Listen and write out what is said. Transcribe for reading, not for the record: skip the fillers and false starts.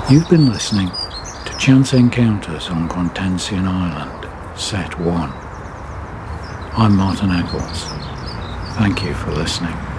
You've been listening to Chance Encounters on Grontensian Island, Set 1. I'm Martin Eccles. Thank you for listening.